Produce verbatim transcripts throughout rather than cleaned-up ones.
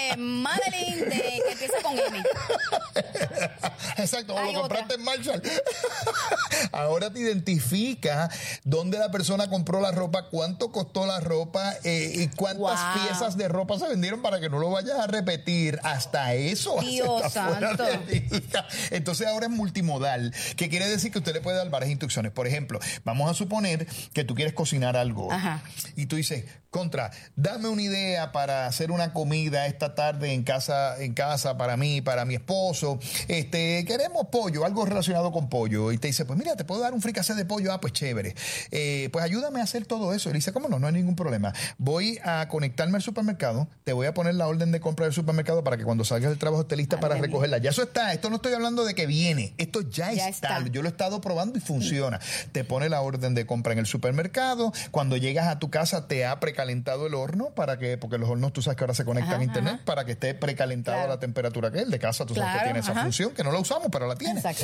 de Madeline, de, que empieza con M. Exacto, o Hay lo compraste otra. en Marshall. Ahora te identifica dónde la persona compró la ropa, cuánto costó la ropa eh, y cuántas Wow. piezas de ropa se vendieron para que no lo vayas a repetir. Hasta eso Dios está fuera santo. de liga. Entonces ahora es multimodal, que quiere decir que usted le puede dar varias instrucciones. Por ejemplo, vamos a suponer que tú quieres cocinar algo. Ajá. Y tú dices, contra, dame una idea para hacer una comida esta tarde en casa, en casa para mí, para mi esposo. Este, queremos pollo, algo relacionado con pollo. Y te dice, pues mira, te puedo dar un fricasé de pollo. Ah, pues chévere. Eh, pues ayúdame a hacer todo eso. Y dice, ¿cómo no? No hay ningún problema. Voy a conectarme al supermercado, te voy a poner la orden de compra del supermercado para que cuando salgas del trabajo esté lista para recogerla. Ya eso está. Esto no estoy hablando de que viene. Esto ya, Ya está. está. Yo lo he estado probando y funciona. Te pone la orden de compra en el supermercado. Cuando llegas a tu casa te ha precalentado el horno para que, porque los hornos tú sabes que ahora se conectan Ajá, a internet, ajá. para que esté precalentado Claro. a la temperatura que es. El de casa tú sabes Claro, que tiene esa ajá. función, que no la usamos, pero la tiene. Exacto.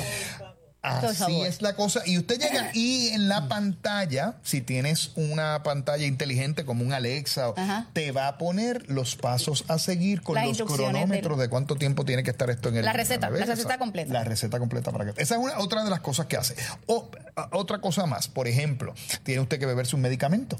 Así sabor. es la cosa. Y usted llega y en la pantalla, si tienes una pantalla inteligente como un Alexa, Ajá. te va a poner los pasos a seguir con Las los instrucciones cronómetros del- de cuánto tiempo tiene que estar esto en el... La receta, nevera. la receta completa. La receta completa para que... Esa es una, otra de las cosas que hace. O, a- otra cosa más, por ejemplo, tiene usted que beberse un medicamento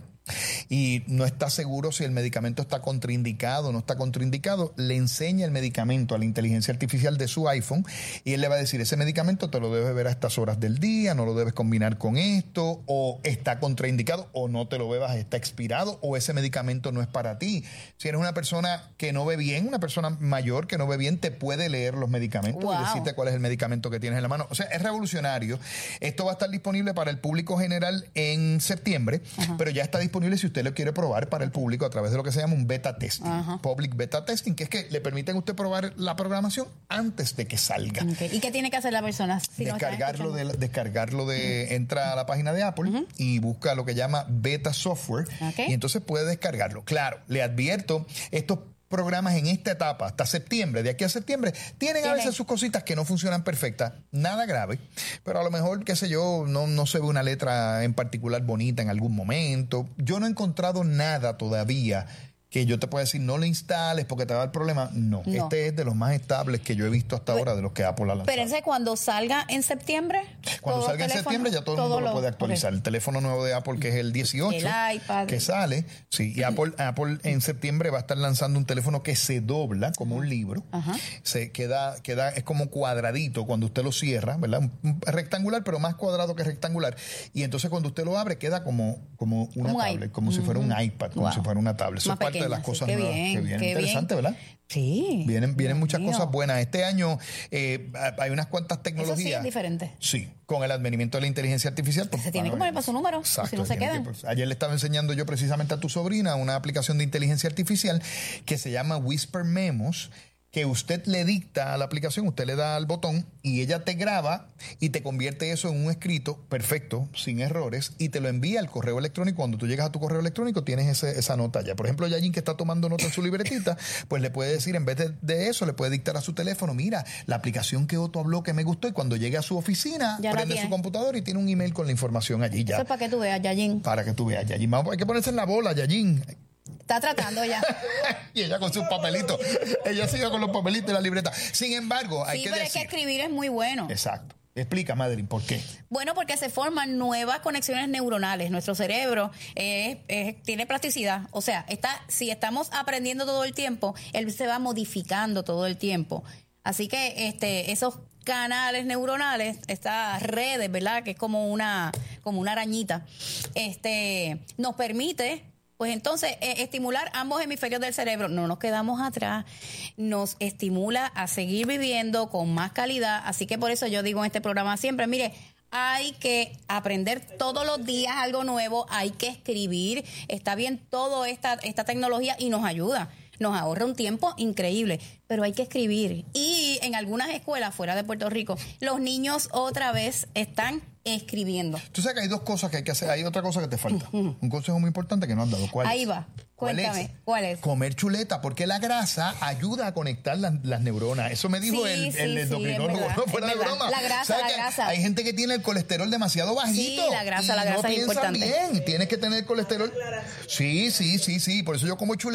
y no está seguro si el medicamento está contraindicado o no está contraindicado, le enseña el medicamento a la inteligencia artificial de su iPhone y él le va a decir, ese medicamento te lo debes beber a estas horas del día, no lo debes combinar con esto, o está contraindicado, o no te lo bebas, está expirado, o ese medicamento no es para ti. Si eres una persona que no ve bien, una persona mayor que no ve bien, te puede leer los medicamentos Wow. y decirte cuál es el medicamento que tienes en la mano. O sea, es revolucionario. Esto va a estar disponible para el público general en septiembre, Ajá. pero ya está disponible si usted lo quiere probar para el público a través de lo que se llama un beta testing, Ajá. public beta testing, que es que le permiten a usted probar la programación antes de que salga. Ok. ¿Y qué tiene que hacer la persona? Si no está Descargarlo escuchando? de, descargarlo de, entra a la página de Apple y busca lo que llama beta software Ok. y entonces puede descargarlo. Claro, le advierto, estos programas en esta etapa, hasta septiembre, de aquí a septiembre, tienen a Tiene. veces sus cositas que no funcionan perfectas, nada grave, pero a lo mejor, qué sé yo, no, no se ve una letra en particular bonita en algún momento. Yo no he encontrado nada todavía que yo te pueda decir, no lo instales porque te va a dar problema. No, No. este es de los más estables que yo he visto hasta ahora de los que Apple ha lanzado. Espérense, cuando salga en septiembre. Cuando todo salga en teléfono, septiembre ya todo el mundo lo puede actualizar. ok. El teléfono nuevo de Apple, que es el dieciocho, El iPad. que sale. Sí, y Apple, Apple en septiembre va a estar lanzando un teléfono que se dobla como un libro. Ajá. Se queda, queda, es como cuadradito cuando usted lo cierra, ¿verdad? Un- un rectangular, pero más cuadrado que rectangular. Y entonces cuando usted lo abre, queda como, como una Como un tablet, iPad. como si fuera un iPad, como Wow. si fuera una tablet. Eso Más es parte de las pequeña, sí. cosas Qué nuevas bien, que vienen. qué Interesante, bien. ¿verdad? Sí. Vienen, vienen Dios muchas mío. cosas buenas. Este año eh, hay unas cuantas Eso sí tecnologías. es diferente. Sí, con el advenimiento de la inteligencia artificial. pues, Se tiene que bueno, poner para su número, Exacto, si no se tiene quedan. que, pues, ayer le estaba enseñando yo precisamente a tu sobrina una aplicación de inteligencia artificial que se llama Whisper Memos, que usted le dicta a la aplicación, usted le da al botón y ella te graba y te convierte eso en un escrito perfecto, sin errores, y te lo envía al correo electrónico. Cuando tú llegas a tu correo electrónico tienes ese, esa nota ya. Por ejemplo, Yayin, que está tomando nota en su libretita, pues le puede decir, en vez de, de eso, le puede dictar a su teléfono, mira, la aplicación que Otto habló que me gustó, y cuando llegue a su oficina, Ya la prende tiene. su computador y tiene un email con la información allí ya. Eso es para que tú veas, Yayin. Para que tú veas, Yayin. Vamos, hay que ponerse en la bola, Yayin. Está tratando ya. Y ella con sus papelitos. Ella sigue con los papelitos y la libreta. Sin embargo, hay Sí, que pero decir... es que escribir es muy bueno. Exacto. Explica, Madeline, ¿por qué? Bueno, porque se forman nuevas conexiones neuronales. Nuestro cerebro eh, eh, tiene plasticidad. O sea, está, si estamos aprendiendo todo el tiempo, él se va modificando todo el tiempo. Así que este, esos canales neuronales, estas redes, ¿verdad? Que es como una, como una arañita, este, nos permite, pues entonces, eh, estimular ambos hemisferios del cerebro. No nos quedamos atrás, nos estimula a seguir viviendo con más calidad. Así que por eso yo digo en este programa siempre, mire, hay que aprender todos los días algo nuevo, hay que escribir. Está bien toda esta, esta tecnología y nos ayuda. Nos ahorra un tiempo increíble, pero hay que escribir. Y en algunas escuelas fuera de Puerto Rico, los niños otra vez están escribiendo. Tú sabes que hay dos cosas que hay que hacer. Hay otra cosa que te falta. Un consejo muy importante que no has dado. ¿Cuál Ahí es? va. ¿Cuál Cuéntame, es? ¿cuál es? Comer chuleta, porque la grasa ayuda a conectar las, las neuronas. Eso me dijo Sí, el, sí, el sí, endocrinólogo, es verdad, no fuera es de verdad. broma. La grasa, ¿Sabes la que grasa. Hay gente que tiene el colesterol demasiado bajito. Sí, la grasa, y la grasa no es piensan importante. bien. Tienes que tener colesterol. Sí, sí, sí, sí. Por eso yo como chuleta.